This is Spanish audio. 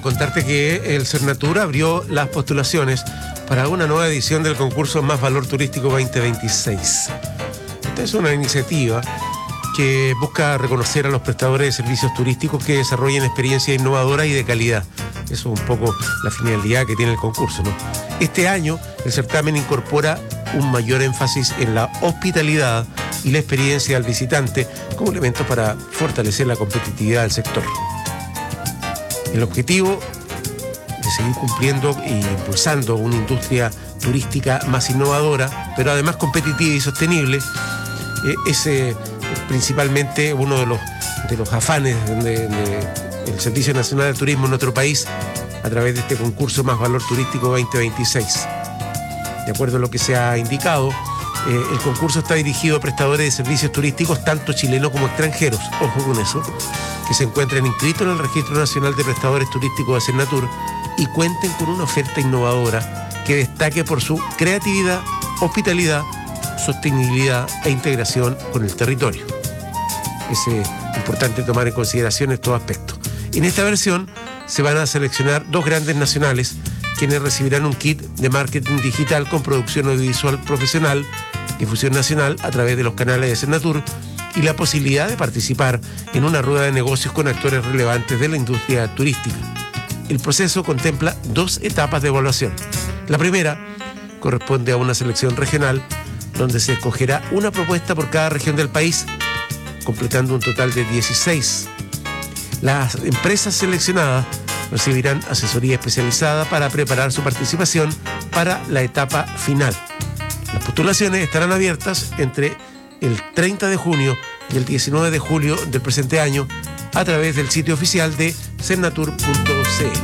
contarte que el Cernatur abrió las postulaciones para una nueva edición del concurso Más Valor Turístico 2026. Esta es una iniciativa que busca reconocer a los prestadores de servicios turísticos que desarrollen experiencias innovadoras y de calidad. Eso es un poco la finalidad que tiene el concurso, ¿no? Este año el certamen incorpora un mayor énfasis en la hospitalidad y la experiencia del visitante como elementos para fortalecer la competitividad del sector. El objetivo de seguir cumpliendo e impulsando una industria turística más innovadora, pero además competitiva y sostenible, es principalmente uno de los afanes del Servicio Nacional de Turismo en nuestro país a través de este concurso Más Valor Turístico 2026. De acuerdo a lo que se ha indicado, el concurso está dirigido a prestadores de servicios turísticos, tanto chilenos como extranjeros, ojo con eso, que se encuentren inscritos en el Registro Nacional de Prestadores Turísticos de Cernatur y cuenten con una oferta innovadora que destaque por su creatividad, hospitalidad, sostenibilidad e integración con el territorio. Es importante tomar en consideración estos aspectos. En esta versión se van a seleccionar 2 grandes nacionales, quienes recibirán un kit de marketing digital con producción audiovisual profesional, difusión nacional a través de los canales de Cernatur y la posibilidad de participar en una rueda de negocios con actores relevantes de la industria turística. El proceso contempla 2 etapas de evaluación. La primera corresponde a una selección regional, donde se escogerá una propuesta por cada región del país, completando un total de 16. Las empresas seleccionadas recibirán asesoría especializada para preparar su participación para la etapa final. Las postulaciones estarán abiertas entre el 30 de junio y el 19 de julio del presente año a través del sitio oficial de cernatur.cl.